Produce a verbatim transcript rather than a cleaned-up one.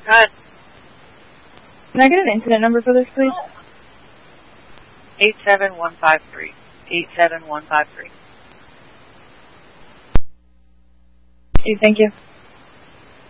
Go ahead. Can I get an incident number for this, please? eight seven one five three. eight seven one five three. Okay, thank you.